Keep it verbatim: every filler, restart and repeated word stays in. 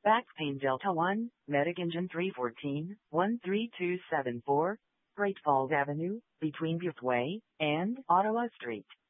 Back pain Delta one, Medic Engine three fourteen, one three two seven four, Great Falls Avenue, between Butte Way and Ottawa Street.